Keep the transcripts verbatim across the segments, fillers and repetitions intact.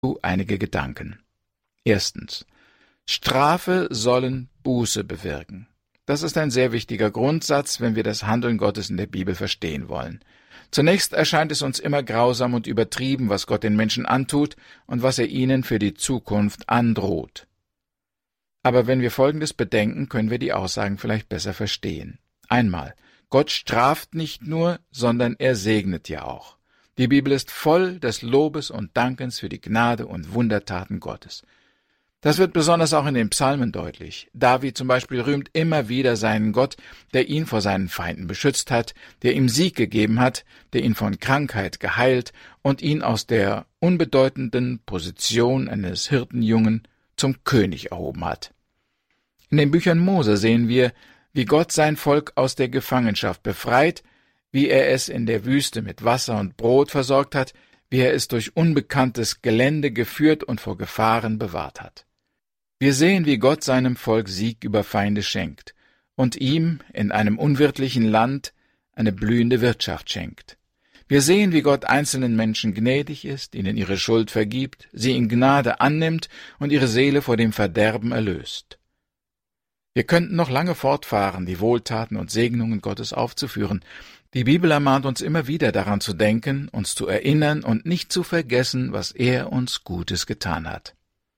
einige Gedanken. Erstens. Strafe sollen Buße bewirken. Das ist ein sehr wichtiger Grundsatz, wenn wir das Handeln Gottes in der Bibel verstehen wollen. Zunächst erscheint es uns immer grausam und übertrieben, was Gott den Menschen antut und was er ihnen für die Zukunft androht. Aber wenn wir Folgendes bedenken, können wir die Aussagen vielleicht besser verstehen. Einmal, Gott straft nicht nur, sondern er segnet ja auch. Die Bibel ist voll des Lobes und Dankens für die Gnade und Wundertaten Gottes. Das wird besonders auch in den Psalmen deutlich. David zum Beispiel rühmt immer wieder seinen Gott, der ihn vor seinen Feinden beschützt hat, der ihm Sieg gegeben hat, der ihn von Krankheit geheilt und ihn aus der unbedeutenden Position eines Hirtenjungen zum König erhoben hat. In den Büchern Mose sehen wir, wie Gott sein Volk aus der Gefangenschaft befreit, wie er es in der Wüste mit Wasser und Brot versorgt hat, wie er es durch unbekanntes Gelände geführt und vor Gefahren bewahrt hat. Wir sehen, wie Gott seinem Volk Sieg über Feinde schenkt und ihm in einem unwirtlichen Land eine blühende Wirtschaft schenkt. Wir sehen, wie Gott einzelnen Menschen gnädig ist, ihnen ihre Schuld vergibt, sie in Gnade annimmt und ihre Seele vor dem Verderben erlöst. Wir könnten noch lange fortfahren, die Wohltaten und Segnungen Gottes aufzuführen. Die Bibel ermahnt uns immer wieder daran zu denken, uns zu erinnern und nicht zu vergessen, was er uns Gutes getan hat.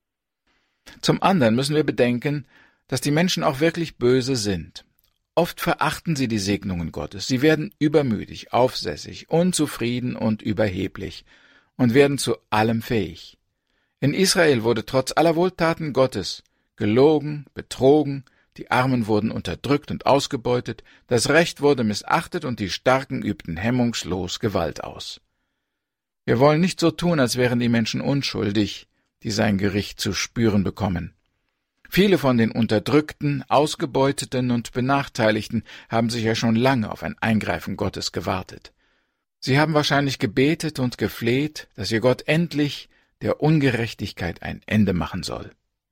Zum anderen müssen wir bedenken, dass die Menschen auch wirklich böse sind. Oft verachten sie die Segnungen Gottes. Sie werden übermütig, aufsässig, unzufrieden und überheblich und werden zu allem fähig. In Israel wurde trotz aller Wohltaten Gottes gelogen, betrogen, die Armen wurden unterdrückt und ausgebeutet, das Recht wurde missachtet und die Starken übten hemmungslos Gewalt aus. Wir wollen nicht so tun, als wären die Menschen unschuldig, die sein Gericht zu spüren bekommen. Viele von den Unterdrückten, Ausgebeuteten und Benachteiligten haben sicher schon lange auf ein Eingreifen Gottes gewartet. Sie haben wahrscheinlich gebetet und gefleht, dass ihr Gott endlich der Ungerechtigkeit ein Ende machen soll.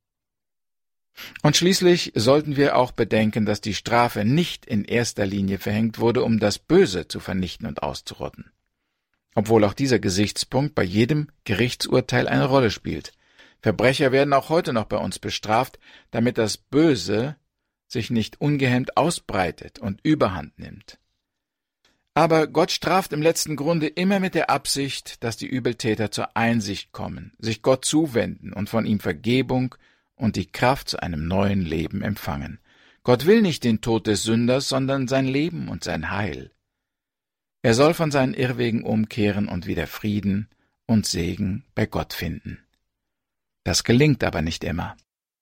Und schließlich sollten wir auch bedenken, dass die Strafe nicht in erster Linie verhängt wurde, um das Böse zu vernichten und auszurotten. Obwohl auch dieser Gesichtspunkt bei jedem Gerichtsurteil eine Rolle spielt. Verbrecher werden auch heute noch bei uns bestraft, damit das Böse sich nicht ungehemmt ausbreitet und Überhand nimmt. Aber Gott straft im letzten Grunde immer mit der Absicht, dass die Übeltäter zur Einsicht kommen, sich Gott zuwenden und von ihm Vergebung und die Kraft zu einem neuen Leben empfangen. Gott will nicht den Tod des Sünders, sondern sein Leben und sein Heil. Er soll von seinen Irrwegen umkehren und wieder Frieden und Segen bei Gott finden. Das gelingt aber nicht immer.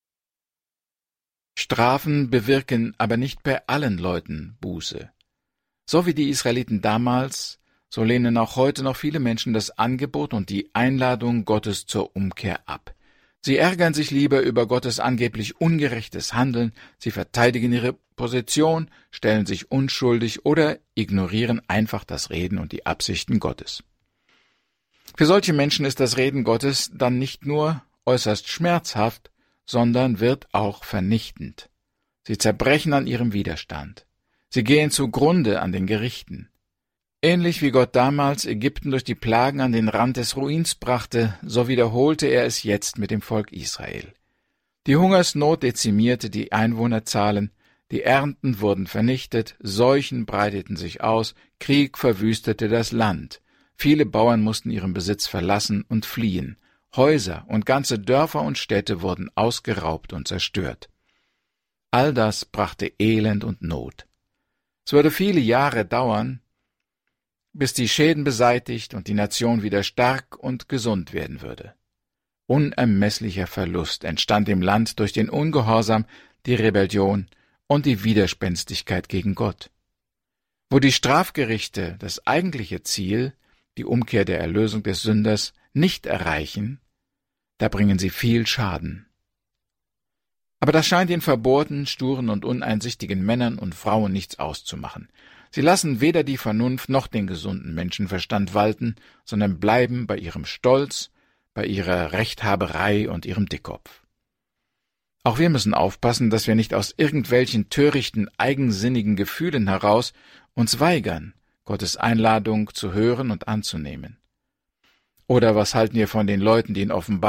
Strafen bewirken aber nicht bei allen Leuten Buße. So wie die Israeliten damals, so lehnen auch heute noch viele Menschen das Angebot und die Einladung Gottes zur Umkehr ab. Sie ärgern sich lieber über Gottes angeblich ungerechtes Handeln, sie verteidigen ihre Position, stellen sich unschuldig oder ignorieren einfach das Reden und die Absichten Gottes. Für solche Menschen ist das Reden Gottes dann nicht nur äußerst schmerzhaft, sondern wird auch vernichtend. Sie zerbrechen an ihrem Widerstand. Sie gehen zugrunde an den Gerichten. Ähnlich wie Gott damals Ägypten durch die Plagen an den Rand des Ruins brachte, so wiederholte er es jetzt mit dem Volk Israel. Die Hungersnot dezimierte die Einwohnerzahlen, die Ernten wurden vernichtet, Seuchen breiteten sich aus, Krieg verwüstete das Land. Viele Bauern mussten ihren Besitz verlassen und fliehen. Häuser und ganze Dörfer und Städte wurden ausgeraubt und zerstört. All das brachte Elend und Not. Es würde viele Jahre dauern, bis die Schäden beseitigt und die Nation wieder stark und gesund werden würde. Unermesslicher Verlust entstand im Land durch den Ungehorsam, die Rebellion und die Widerspenstigkeit gegen Gott. Wo die Strafgerichte das eigentliche Ziel, die Umkehr der Erlösung des Sünders, nicht erreichen, da bringen sie viel Schaden. Aber das scheint den verbohrten, sturen und uneinsichtigen Männern und Frauen nichts auszumachen. Sie lassen weder die Vernunft noch den gesunden Menschenverstand walten, sondern bleiben bei ihrem Stolz, bei ihrer Rechthaberei und ihrem Dickkopf. Auch wir müssen aufpassen, dass wir nicht aus irgendwelchen törichten, eigensinnigen Gefühlen heraus uns weigern, Gottes Einladung zu hören und anzunehmen. Oder was halten wir von den Leuten, die in Offenbarung